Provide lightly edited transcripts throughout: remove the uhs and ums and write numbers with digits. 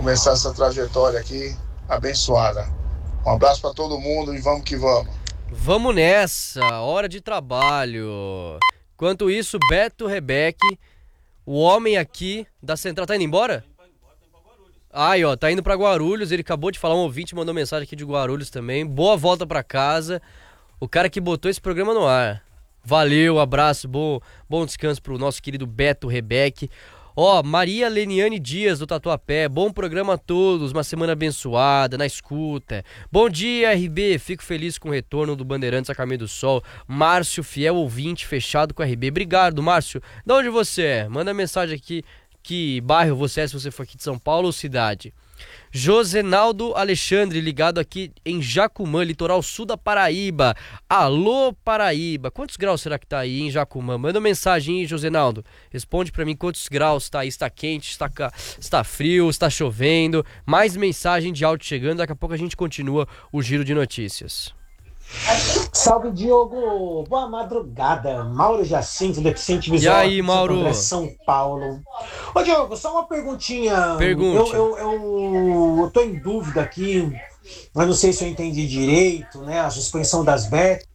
começar essa trajetória aqui abençoada. Um abraço para todo mundo e vamos que vamos. Vamos nessa, hora de trabalho. Enquanto isso, Beto Rebeque, o homem aqui da Central, tá indo embora? Aí, ó, tá indo pra Guarulhos, ele acabou de falar, um ouvinte mandou mensagem aqui de Guarulhos também. Boa volta pra casa, o cara que botou esse programa no ar. Valeu, abraço, bom descanso pro nosso querido Beto Rebeque. Ó, Maria Leniane Dias do Tatuapé, bom programa a todos, uma semana abençoada, na escuta. Bom dia, RB, fico feliz com o retorno do Bandeirantes a Caminho do Sol. Márcio, fiel ouvinte, fechado com o RB. Obrigado, Márcio. De onde você é? Manda mensagem aqui, que bairro você é, se você for aqui de São Paulo ou cidade. Josenaldo Alexandre, ligado aqui em Jacumã, litoral sul da Paraíba. Alô, Paraíba. Quantos graus será que tá aí em Jacumã? Manda mensagem aí, Josenaldo. Responde pra mim quantos graus tá aí. Está quente, está frio, está chovendo. Mais mensagem de áudio chegando. Daqui a pouco a gente continua o giro de notícias. Salve, Diogo! Boa madrugada! Mauro Jacinto, deficiente visual. E aí, Mauro? São Paulo. Ô, Diogo, só uma perguntinha. Pergunte. Eu tô em dúvida aqui, mas não sei se eu entendi direito, né? A suspensão das bettings.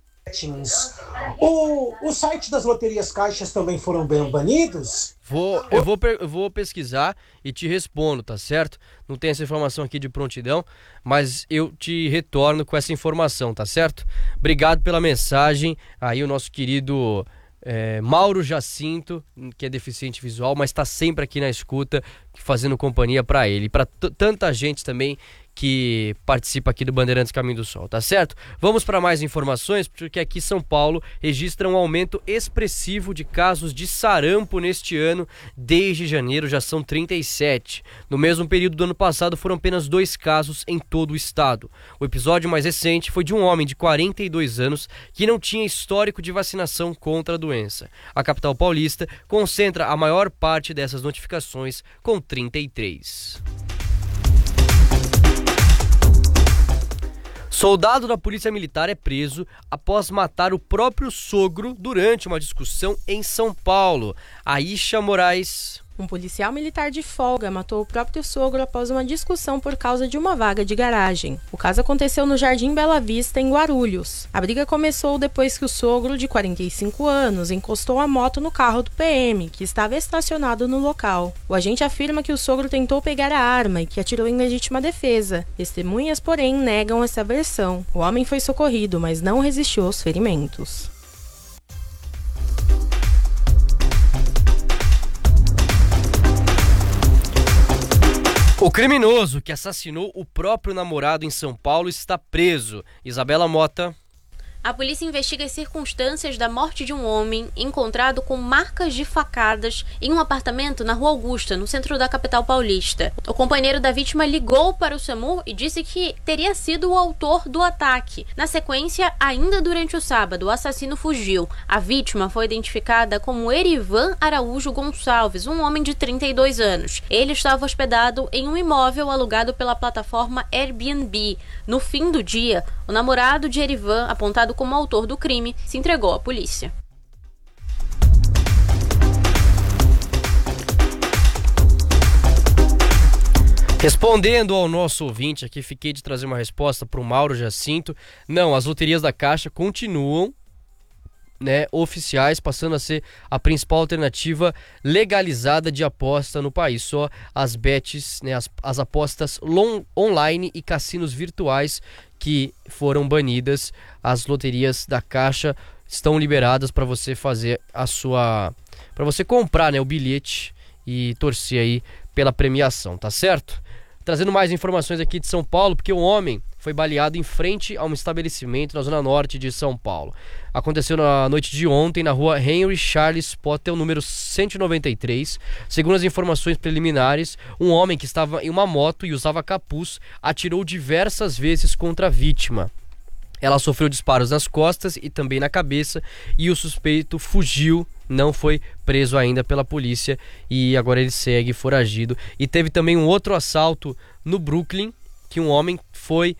O site das loterias caixas também foram bem banidos? Eu vou pesquisar e te respondo, tá certo? Não tem essa informação aqui de prontidão, mas eu te retorno com essa informação, tá certo? Obrigado pela mensagem. Aí o nosso querido Mauro Jacinto, que é deficiente visual, mas tá sempre aqui na escuta, fazendo companhia pra ele. E pra tanta gente também que participa aqui do Bandeirantes Caminho do Sol, tá certo? Vamos para mais informações, porque aqui São Paulo registra um aumento expressivo de casos de sarampo neste ano. Desde janeiro já são 37. No mesmo período do ano passado foram apenas 2 casos em todo o estado. O episódio mais recente foi de um homem de 42 anos que não tinha histórico de vacinação contra a doença. A capital paulista concentra a maior parte dessas notificações, com 33. Soldado da Polícia Militar é preso após matar o próprio sogro durante uma discussão em São Paulo. Aisha Moraes. Um policial militar de folga matou o próprio sogro após uma discussão por causa de uma vaga de garagem. O caso aconteceu no Jardim Bela Vista, em Guarulhos. A briga começou depois que o sogro, de 45 anos, encostou a moto no carro do PM, que estava estacionado no local. O agente afirma que o sogro tentou pegar a arma e que atirou em legítima defesa. Testemunhas, porém, negam essa versão. O homem foi socorrido, mas não resistiu aos ferimentos. O criminoso que assassinou o próprio namorado em São Paulo está preso. Isabela Mota. A polícia investiga as circunstâncias da morte de um homem encontrado com marcas de facadas em um apartamento na Rua Augusta, no centro da capital paulista. O companheiro da vítima ligou para o SAMU e disse que teria sido o autor do ataque. Na sequência, ainda durante o sábado, o assassino fugiu. A vítima foi identificada como Erivan Araújo Gonçalves, um homem de 32 anos. Ele estava hospedado em um imóvel alugado pela plataforma Airbnb. No fim do dia, o namorado de Erivan, apontado como autor do crime, se entregou à polícia. Respondendo ao nosso ouvinte aqui, fiquei de trazer uma resposta para o Mauro Jacinto. Não, as loterias da Caixa continuam, oficiais, passando a ser a principal alternativa legalizada de aposta no país. Só as bets, as apostas online e cassinos virtuais que foram banidas. As loterias da Caixa estão liberadas para você fazer para você comprar, o bilhete e torcer aí pela premiação, tá certo? Trazendo mais informações aqui de São Paulo, porque um homem foi baleado em frente a um estabelecimento na zona norte de São Paulo. Aconteceu na noite de ontem na rua Henry Charles Potter, número 193. Segundo as informações preliminares, um homem que estava em uma moto e usava capuz atirou diversas vezes contra a vítima. Ela sofreu disparos nas costas e também na cabeça e o suspeito fugiu, não foi preso ainda pela polícia e agora ele segue foragido. E teve também um outro assalto no Brooklyn, que um homem foi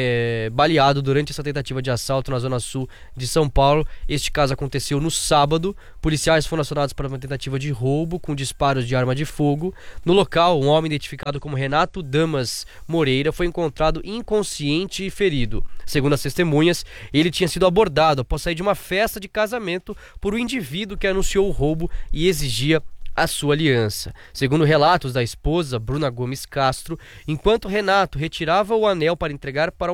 baleado durante essa tentativa de assalto na zona sul de São Paulo. Este caso aconteceu no sábado. Policiais foram acionados para uma tentativa de roubo com disparos de arma de fogo. No local, um homem identificado como Renato Damas Moreira foi encontrado inconsciente e ferido. Segundo as testemunhas, ele tinha sido abordado após sair de uma festa de casamento por um indivíduo que anunciou o roubo e exigia a sua aliança. Segundo relatos da esposa, Bruna Gomes Castro, enquanto Renato retirava o anel para entregar para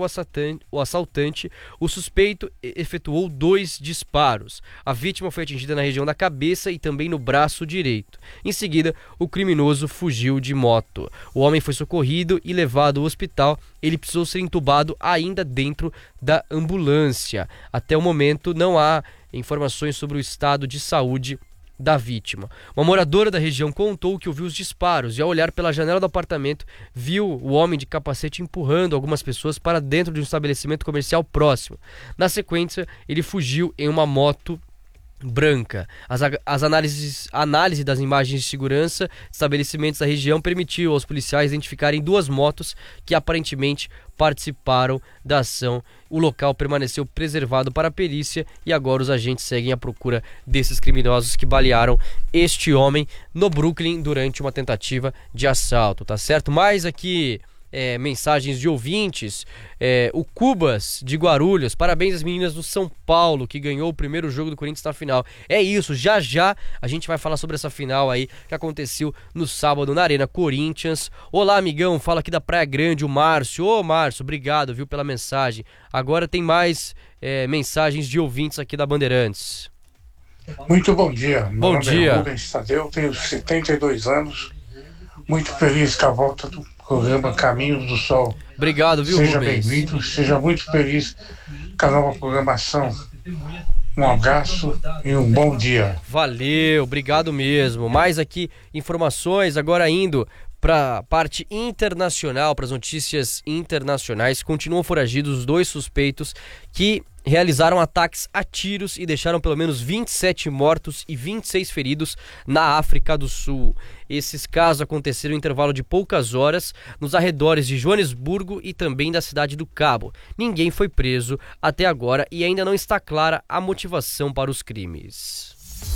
o assaltante, o suspeito efetuou 2 disparos. A vítima foi atingida na região da cabeça e também no braço direito. Em seguida, o criminoso fugiu de moto. O homem foi socorrido e levado ao hospital. Ele precisou ser entubado ainda dentro da ambulância. Até o momento, não há informações sobre o estado de saúde da vítima. Uma moradora da região contou que ouviu os disparos e, ao olhar pela janela do apartamento, viu o homem de capacete empurrando algumas pessoas para dentro de um estabelecimento comercial próximo. Na sequência, ele fugiu em uma moto branca. As análise das imagens de segurança de estabelecimentos da região permitiu aos policiais identificarem 2 motos que aparentemente participaram da ação. O local permaneceu preservado para a perícia e agora os agentes seguem à procura desses criminosos que balearam este homem no Brooklyn durante uma tentativa de assalto, tá certo? Mais aqui mensagens de ouvintes. O Cubas de Guarulhos: parabéns às meninas do São Paulo que ganhou o primeiro jogo do Corinthians na final. É isso, já a gente vai falar sobre essa final aí que aconteceu no sábado na Arena Corinthians. Olá, amigão, fala aqui da Praia Grande, o Márcio. Ô Márcio, obrigado, viu, pela mensagem. Agora tem mais mensagens de ouvintes aqui da Bandeirantes. Muito bom dia. Bom dia. Rubens Tadeu, tenho 72 anos. Muito feliz com a volta do programa Caminhos do Sol. Obrigado, viu, Seja Rubens? bem-vindo, seja muito feliz com a nova programação. Um abraço e um bom dia. Valeu, obrigado mesmo. Mais aqui informações, agora indo para a parte internacional, para as notícias internacionais. Continuam foragidos os 2 suspeitos que realizaram ataques a tiros e deixaram pelo menos 27 mortos e 26 feridos na África do Sul. Esses casos aconteceram em intervalo de poucas horas nos arredores de Joanesburgo e também da cidade do Cabo. Ninguém foi preso até agora e ainda não está clara a motivação para os crimes.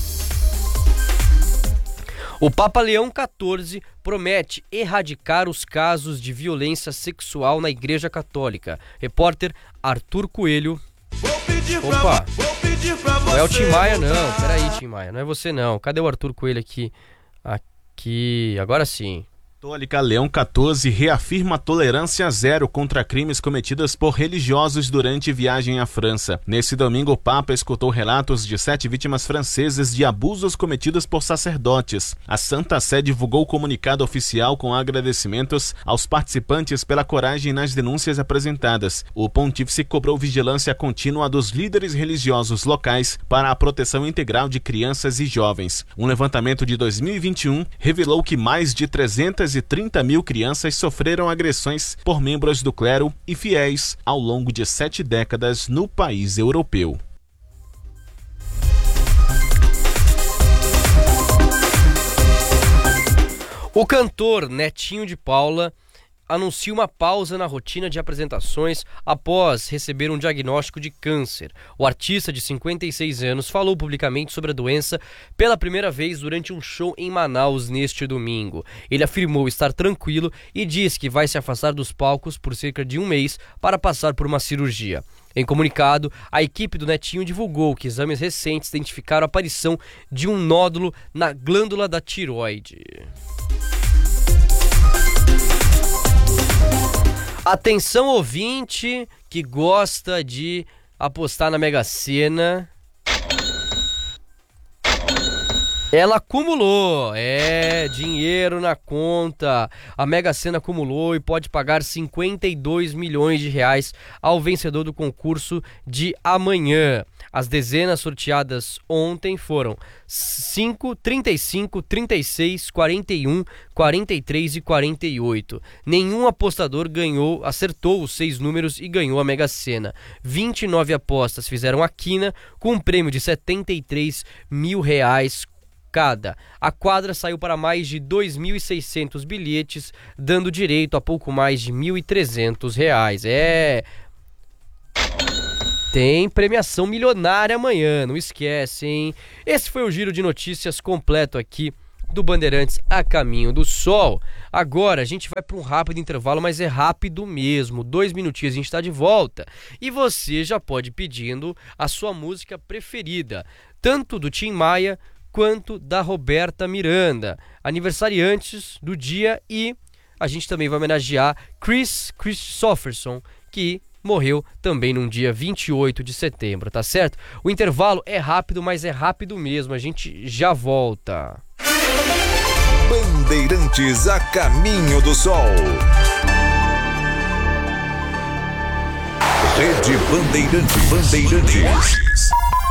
O Papa Leão XIV promete erradicar os casos de violência sexual na Igreja Católica. Repórter Arthur Coelho. Opa, não é o Tim Maia não, peraí Tim Maia, não é você não. Cadê o Arthur Coelho aqui? Aqui, agora sim. Católica Leão XIV reafirma tolerância zero contra crimes cometidos por religiosos durante viagem à França. Nesse domingo, o Papa escutou relatos de 7 vítimas francesas de abusos cometidos por sacerdotes. A Santa Sé divulgou comunicado oficial com agradecimentos aos participantes pela coragem nas denúncias apresentadas. O pontífice cobrou vigilância contínua dos líderes religiosos locais para a proteção integral de crianças e jovens. Um levantamento de 2021 revelou que mais de 330 mil crianças sofreram agressões por membros do clero e fiéis ao longo de 7 décadas no país europeu. O cantor Netinho de Paula anuncia uma pausa na rotina de apresentações após receber um diagnóstico de câncer. O artista de 56 anos falou publicamente sobre a doença pela primeira vez durante um show em Manaus neste domingo. Ele afirmou estar tranquilo e diz que vai se afastar dos palcos por cerca de 1 mês para passar por uma cirurgia. Em comunicado, a equipe do Netinho divulgou que exames recentes identificaram a aparição de um nódulo na glândula da tireoide. Atenção, ouvinte que gosta de apostar na Mega Sena. Ela acumulou, dinheiro na conta. A Mega Sena acumulou e pode pagar 52 milhões de reais ao vencedor do concurso de amanhã. As dezenas sorteadas ontem foram 5, 35, 36, 41, 43 e 48. Nenhum apostador acertou os 6 números e ganhou a Mega Sena. 29 apostas fizeram a quina com um prêmio de 73 mil reais arquibancada. A quadra saiu para mais de 2.600 bilhetes, dando direito a pouco mais de R$ 1.300. Tem premiação milionária amanhã, não esquece, hein? Esse foi o giro de notícias completo aqui do Bandeirantes a Caminho do Sol. Agora a gente vai para um rápido intervalo, mas é rápido mesmo, 2 minutinhos a gente está de volta. E você já pode ir pedindo a sua música preferida, tanto do Tim Maia quanto da Roberta Miranda, aniversariantes do dia, e a gente também vai homenagear Chris Christopherson, que morreu também num dia 28 de setembro, tá certo? O intervalo é rápido, mas é rápido mesmo, a gente já volta. Bandeirantes a Caminho do Sol. Rede Bandeirantes.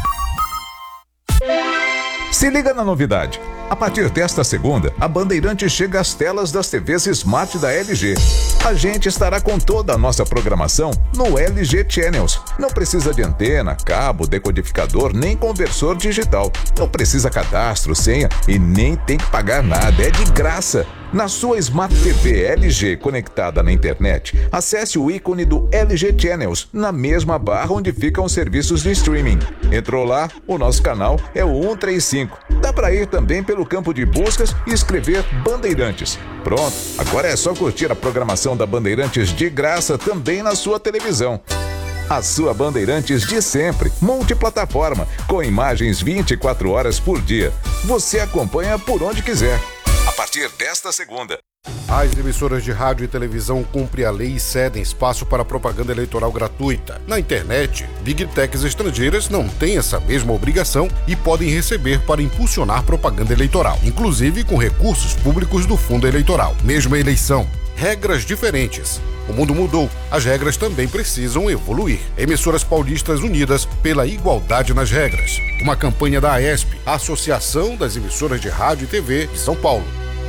Se liga na novidade. A partir desta segunda, a Bandeirantes chega às telas das TVs Smart da LG. A gente estará com toda a nossa programação no LG Channels. Não precisa de antena, cabo, decodificador, nem conversor digital. Não precisa cadastro, senha e nem tem que pagar nada. É de graça. Na sua Smart TV LG conectada na internet, acesse o ícone do LG Channels na mesma barra onde ficam os serviços de streaming. Entrou lá, o nosso canal é o 135. Dá para ir também pelo campo de buscas e escrever Bandeirantes. Pronto, agora é só curtir a programação da Bandeirantes de graça também na sua televisão. A sua Bandeirantes de sempre, multiplataforma, com imagens 24 horas por dia. Você acompanha por onde quiser. A partir desta segunda. As emissoras de rádio e televisão cumprem a lei e cedem espaço para propaganda eleitoral gratuita. Na internet, Big Techs estrangeiras não têm essa mesma obrigação e podem receber para impulsionar propaganda eleitoral, inclusive com recursos públicos do fundo eleitoral. Mesma eleição, regras diferentes. O mundo mudou, as regras também precisam evoluir. Emissoras paulistas unidas pela igualdade nas regras. Uma campanha da AESP, a Associação das Emissoras de Rádio e TV de São Paulo.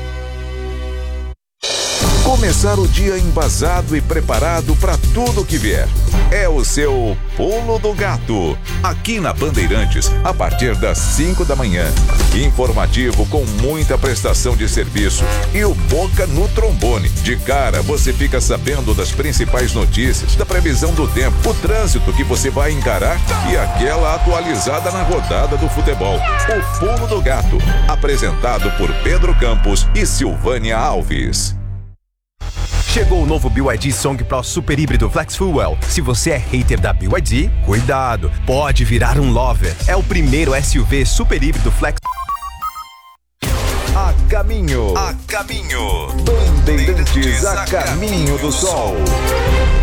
Começar o dia embasado e preparado para tudo que vier. É o seu Pulo do Gato. Aqui na Bandeirantes, a partir das 5 da manhã. Informativo com muita prestação de serviço. E o Boca no trombone. De cara, você fica sabendo das principais notícias, da previsão do tempo, o trânsito que você vai encarar e aquela atualizada na rodada do futebol. O Pulo do Gato. Apresentado por Pedro Campos e Silvânia Alves. Chegou o novo BYD Song Pro Super Híbrido Flex Fuel. Se você é hater da BYD, cuidado, pode virar um lover. É o primeiro SUV Super Híbrido Flex. A caminho. Bandeirantes a Caminho do Sol.